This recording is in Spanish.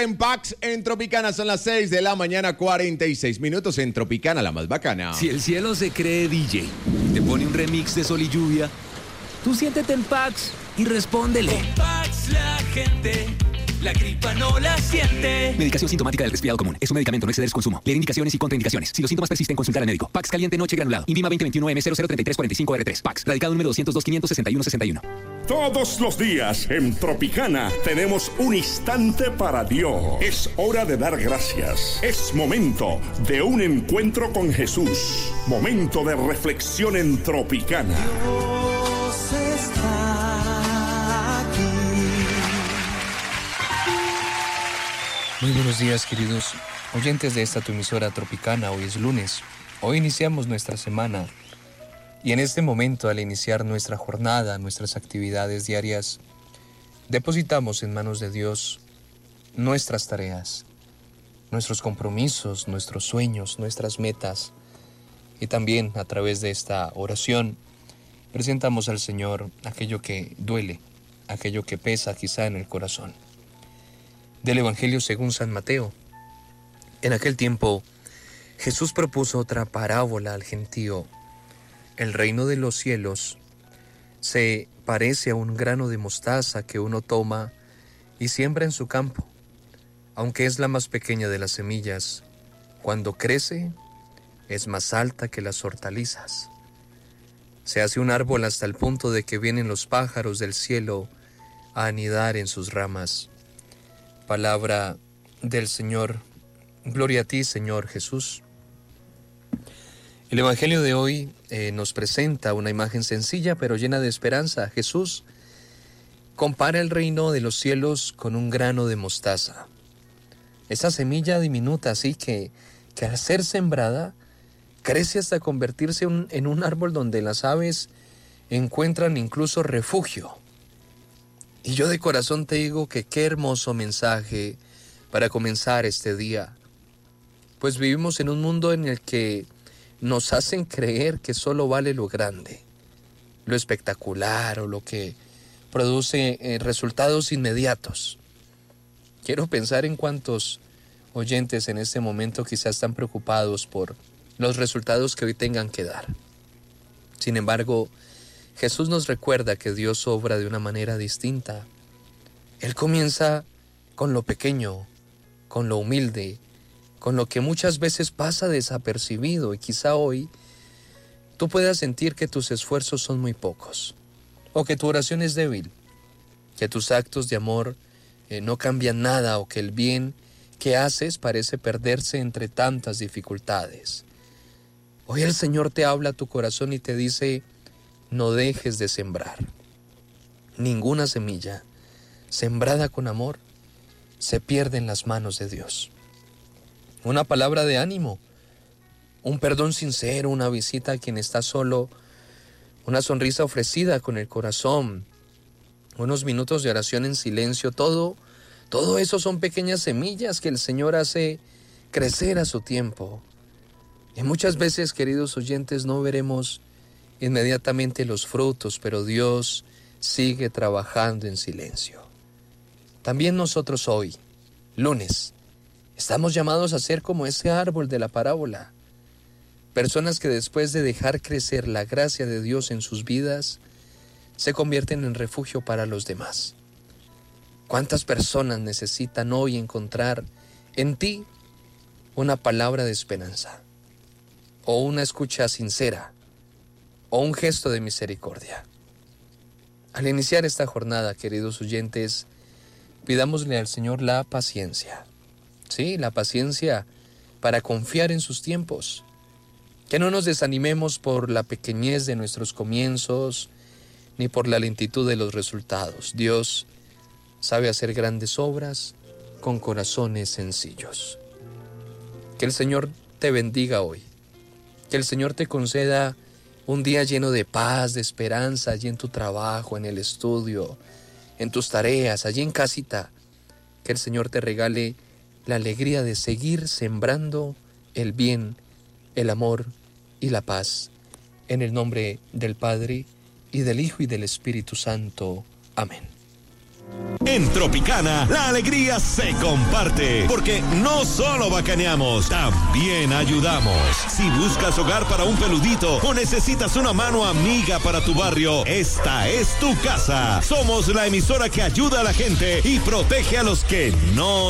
En Pax, en Tropicana, son las 6 de la mañana, 46 minutos en Tropicana, la más bacana. Si el cielo se cree DJ, te pone un remix de Sol y Lluvia, tú siéntete en Pax y respóndele. Con Pax la gente, la gripa no la siente. Medicación sintomática del resfriado común. Es un medicamento, no exceder su consumo. Leer indicaciones y contraindicaciones. Si los síntomas persisten, consultar al médico. Pax caliente noche granulado. Invima 2021M003345R3. Pax. Radicado número 202-561-61. Todos los días en Tropicana tenemos un instante para Dios. Es hora de dar gracias. Es momento de un encuentro con Jesús. Momento de reflexión en Tropicana. Dios está aquí. Muy buenos días, queridos oyentes de esta tu emisora Tropicana. Hoy es lunes. Hoy iniciamos nuestra semana. Y en este momento, al iniciar nuestra jornada, nuestras actividades diarias, depositamos en manos de Dios nuestras tareas, nuestros compromisos, nuestros sueños, nuestras metas. Y también a través de esta oración presentamos al Señor aquello que duele, aquello que pesa quizá en el corazón. Del Evangelio según San Mateo. En aquel tiempo, Jesús propuso otra parábola al gentío. El reino de los cielos se parece a un grano de mostaza que uno toma y siembra en su campo. Aunque es la más pequeña de las semillas, cuando crece es más alta que las hortalizas. Se hace un árbol hasta el punto de que vienen los pájaros del cielo a anidar en sus ramas. Palabra del Señor. Gloria a ti, Señor Jesús. El Evangelio de hoy nos presenta una imagen sencilla pero llena de esperanza. Jesús compara el reino de los cielos con un grano de mostaza. Esa semilla diminuta así que al ser sembrada crece hasta convertirse en un árbol donde las aves encuentran incluso refugio. Y yo de corazón te digo que qué hermoso mensaje para comenzar este día. Pues vivimos en un mundo en el que nos hacen creer que solo vale lo grande, lo espectacular o lo que produce resultados inmediatos. Quiero pensar en cuántos oyentes en este momento quizás están preocupados por los resultados que hoy tengan que dar. Sin embargo, Jesús nos recuerda que Dios obra de una manera distinta. Él comienza con lo pequeño, con lo humilde, con lo que muchas veces pasa desapercibido, y quizá hoy tú puedas sentir que tus esfuerzos son muy pocos, o que tu oración es débil, que tus actos de amor no cambian nada, o que el bien que haces parece perderse entre tantas dificultades. Hoy el Señor te habla a tu corazón y te dice: no dejes de sembrar. Ninguna semilla sembrada con amor se pierde en las manos de Dios. Una palabra de ánimo, un perdón sincero, una visita a quien está solo, una sonrisa ofrecida con el corazón, unos minutos de oración en silencio, todo eso son pequeñas semillas que el Señor hace crecer a su tiempo. Y muchas veces, queridos oyentes, no veremos inmediatamente los frutos, pero Dios sigue trabajando en silencio. También nosotros hoy, lunes, estamos llamados a ser como ese árbol de la parábola. Personas que después de dejar crecer la gracia de Dios en sus vidas, se convierten en refugio para los demás. ¿Cuántas personas necesitan hoy encontrar en ti una palabra de esperanza, o una escucha sincera, o un gesto de misericordia? Al iniciar esta jornada, queridos oyentes, pidámosle al Señor la paciencia. Sí, la paciencia para confiar en sus tiempos. Que no nos desanimemos por la pequeñez de nuestros comienzos, ni por la lentitud de los resultados. Dios sabe hacer grandes obras con corazones sencillos. Que el Señor te bendiga hoy. Que el Señor te conceda un día lleno de paz, de esperanza, allí en tu trabajo, en el estudio, en tus tareas, allí en casita. Que el Señor te regale la alegría de seguir sembrando el bien, el amor y la paz. En el nombre del Padre, y del Hijo, y del Espíritu Santo. Amén. En Tropicana, la alegría se comparte, porque no solo bacaneamos, también ayudamos. Si buscas hogar para un peludito o necesitas una mano amiga para tu barrio, esta es tu casa. Somos la emisora que ayuda a la gente y protege a los que no